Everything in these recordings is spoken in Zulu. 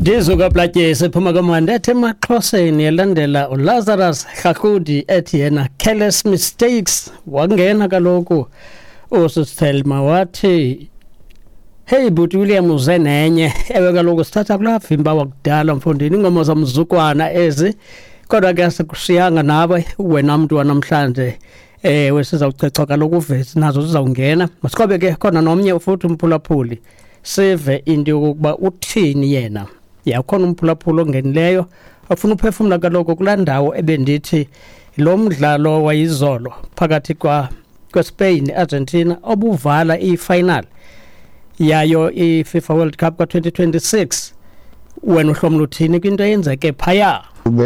Ndizuka platyese phuma kamandi ethe maxhoseni elandela uLazarus Hlakudi ethi yena careless mistakes wangena kaloku uSithelma wathi hey buti William uzenenye ewe kaloku sithatha kulaa vimba wakudala mfondini ingoma zamzukwana ezi kodwa ke asikushiyanga nawe wena mntu wanamhlanje wesizawuceca kaloku uvesi nazo zizawungena masikobe ke khona nomnye futhi umphulaphuli sive into yokuba uthini yena yakhona umphulaphula ongenileyo afuna uphefumula kaloku kulaa ndawo ebendithi lo mdlalo wayizolo phakathi kweSpain Argentina obuvala ifinal yayo iFIFA World Cup ka2026 wena uhlomla uthini kwinto eyenzeke phaya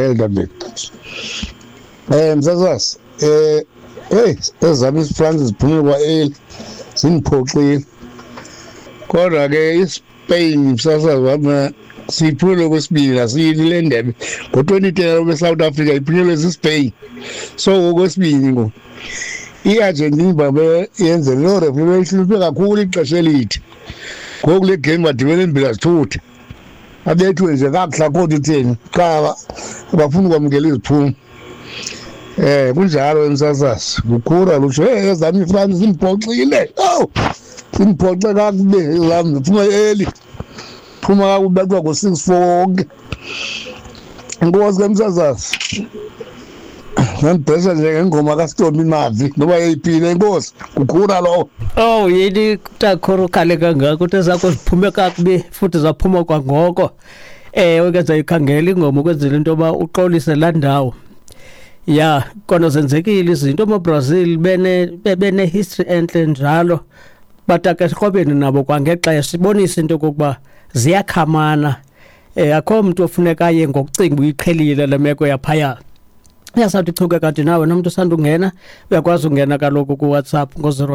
msazas ezami France ziphume kwa-early ziniphoxile kodwa ke iSpain msazas wami siyiphule kwesibili nasiyile ndebe ngo-2010 beSouth Africa iphunyelwe ziSpain so okwesibili ngo i-Argentina babe yenze lo referee ihluphe kakhulu ixesha elide ngoku le game badibene imbila zithuthe abethwe nje kakuhle akhoda utheni xa bafuna ukwamukela iziphumo kunjalo emsasasi kukhura lutsho ezami iFrance zimphoxile zimphoxe kakubi ezami ziphuma early phuma kakubi bethiwa ngo-6-4 konke inkosi kemsasasi ngandibhesha nje ngengoma kaStormy Mavi noba yeyiphile inkosi kukhura lowo yini takhuru khale kangaka ukuthi zakho ziphume kakubi futhi zaphuma kwangoko wekenza ikhangela ingoma ukwenzela into yoba uxolise laa ndawo ya kona zenzekile izinto amaBrazil bene history enhle njalo batake esikrobeni nabo kwangexesha sibonisa into yokokuba ziyakhamana akho mntu ofunekaye ngokucinga uyiqhelile le meko yaphaya yasawuthi chuke kanti nawe nomuntu usanda ungena uyakwazi ungena kaloku kuWhatsApp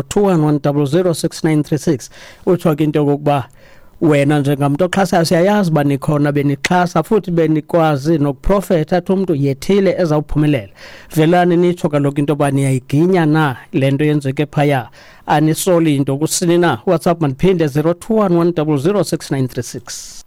ngo-021 utsho ke into yokokuba wena njengamntu oxhasayo siyayazi uba nikhona benixhasa futhi benikwazi nokuprofetha athi umntu yethile ezawuphumelela velani nitsho kaloku into yoba niyayiginya na le nto yenzeke phaya anisoli into kusini na WhatsApp mandiphinde 021 100 6936